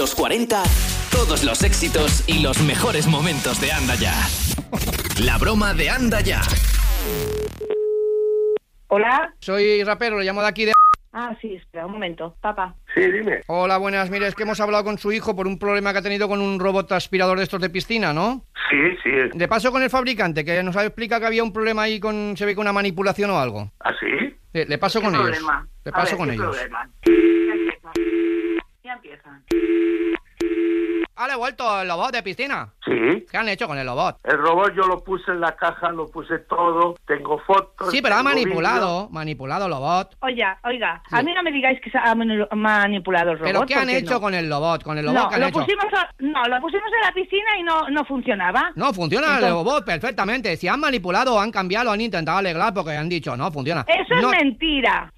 Los 40, todos los éxitos y los mejores momentos de Anda Ya. La broma de Anda Ya. Hola. Soy rapero, le llamo de aquí de... Ah, sí, espera un momento, papá. Sí, dime. Hola, buenas. Mire, es que hemos hablado con su hijo por un problema que ha tenido con un robot aspirador de estos de piscina, ¿no? Sí. De paso con el fabricante, que nos explica que había un problema ahí con... Se ve con una manipulación o algo. ¿Ah, sí? Le paso con ellos. Le paso con ellos. Problema? Ya empiezan. ¿Ha devuelto el robot de piscina? Sí. ¿Qué han hecho con el robot? El robot yo lo puse en la caja, lo puse todo, tengo fotos... Sí, pero ha tengo manipulado el robot. Oiga, Sí. a mí no me digáis que se ha manipulado el robot. ¿Pero qué han porque hecho no. con el robot? ¿Con el robot No, qué han lo hecho? pusimos en la piscina y no funcionaba. No, funciona Entonces- el robot perfectamente. Si han manipulado, han cambiado, han intentado arreglar porque han dicho, no, funciona. Eso No- es mentira.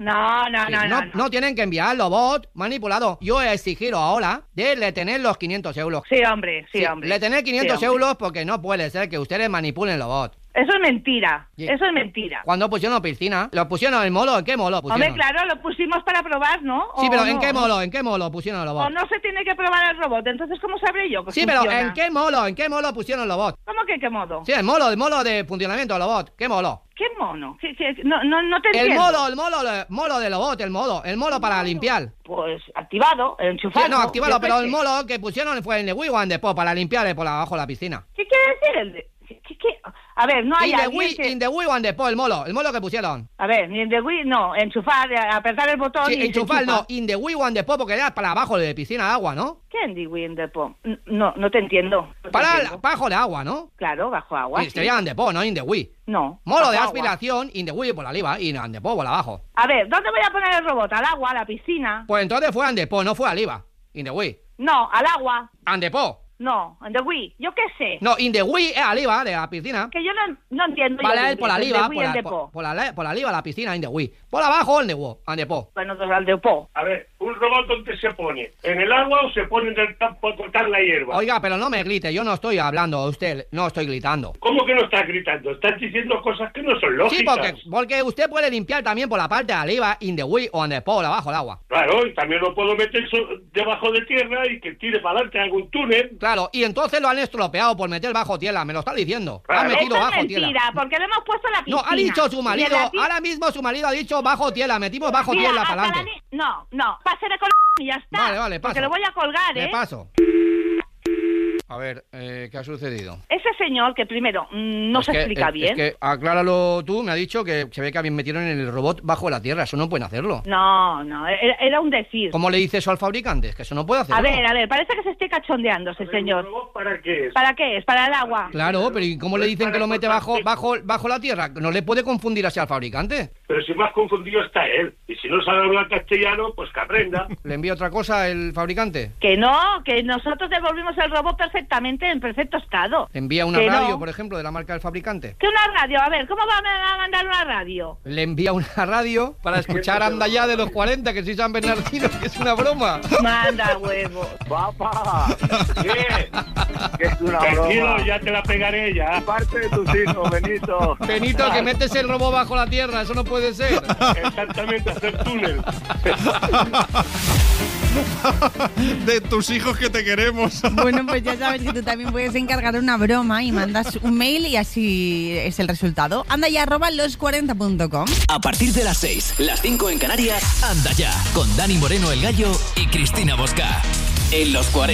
No. No tienen que enviar el robot manipulado. Yo he exigido ahora de retener los 500 euros. Sí, hombre. Retener 500 Sí, hombre. euros porque no puede ser que ustedes manipulen el robot. Eso es mentira. Sí. Eso es mentira. Cuando pusieron piscina, ¿lo pusieron en el molo? ¿En qué molo pusieron? Hombre, claro, lo pusimos para probar, ¿no? Sí, ¿O pero no? ¿en qué molo pusieron el O robot? no se tiene que probar el robot, entonces ¿cómo sabré yo que Sí, pero funciona? ¿en qué molo pusieron el robot? ¿Cómo que en qué modo? Sí, el molo de funcionamiento del robot. ¿Qué molo? ¿Qué mono? No te El entiendo. molo del robot, el molo para limpiar. Pues activado, enchufado. Sí, no, activado, yo pero qué el sé. molo que pusieron fue el de Wii One Depot para limpiarle por abajo la piscina. ¿Qué quiere decir el de...? ¿Qué? A ver, no hay In the Wii One Depot, el molo que pusieron. A ver, ni el de Wii, no, enchufar, apretar el botón Sí, y se enchufar enchufa. no, in the Wii One Depot porque era para abajo de piscina de agua, ¿no? ¿Qué en the Wii en Depot? No te entiendo. No te Para entiendo. abajo de agua, ¿no? Claro, bajo agua. Sí, sería en Depot, no in the Wii. No. Molo de bajo agua. aspiración, in the Wii por arriba y en Depot por abajo. A ver, ¿dónde voy a poner el robot? ¿Al agua, a la piscina? Pues entonces fue en Depot, no fue arriba. In the Wii. No, al agua. En Depot. No, en the Wii. Yo qué sé. No, in the Wii es arriba de la piscina. Que yo no entiendo. yo Vale, de por inglés, arriba, en the Wii, en Depot. por arriba la piscina, in the Wii. Por abajo, en Depot. Bueno, pues al Depot. A ver, ¿un robot dónde se pone? ¿En el agua o se pone en el campo a cortar la hierba? Oiga, pero no me grite, yo no estoy hablando a usted, no estoy gritando. ¿Cómo que no estás gritando? Estás diciendo cosas que no son lógicas. Sí, porque usted puede limpiar también por la parte de arriba, in the Wii o en Depot, abajo del agua. Claro, y también lo puedo meter debajo de tierra y que tire para adelante algún túnel. Claro, y entonces lo han estropeado por meter bajo tierra, me lo está diciendo. Lo Claro. han metido Eso es bajo mentira, tierra. porque le hemos puesto la piscina. No, ha dicho su Y en marido, la ahora mismo su marido ha dicho bajo tierra, metimos bajo Mira, tierra hasta para adelante. No, pase de y ya está. Vale, paso. Porque lo voy a colgar, Le ¿eh? paso. A ver, ¿qué ha sucedido? Ese señor que primero no Es se que- explica es bien. que acláralo tú, me ha dicho que se ve que metieron en el robot bajo la tierra, eso no pueden hacerlo. No, era un decir. ¿Cómo le dice eso al fabricante? Es que eso no puede hacerlo. A ver, parece que se esté cachondeando ese señor. ¿Un robot para qué es? ¿Para qué es? ¿Para el agua? Claro, pero ¿y cómo le dicen que lo mete bajo la tierra? ¿No le puede confundir así al fabricante? Pero si más confundido está él. Y si no sabe hablar castellano, pues que aprenda. ¿Le envía otra cosa el fabricante? Que no, que nosotros devolvimos el robot perfectamente, en perfecto estado. ¿Le envía una Que radio, no. por ejemplo, de la marca del fabricante? ¿Qué una radio? A ver, ¿cómo va a mandar una radio? Le envía una radio para escuchar Anda Ya de los 40, que soy San Bernardino, que es una broma. Manda huevo. Papá, ¿qué? Que es una Tranquilo, broma. ya te la pegaré ya. Parte de tus hijos, Benito. Benito, que metes el robot bajo la tierra, eso no puede ser. Exactamente, hacer túnel. De tus hijos que te queremos. Bueno, pues ya sabes que tú también puedes encargar una broma y mandas un mail y así es el resultado. Anda ya, @los40.com. A partir de las 6, las 5 en Canarias, Anda Ya, con Dani Moreno el Gallo y Cristina Bosca. En los 40.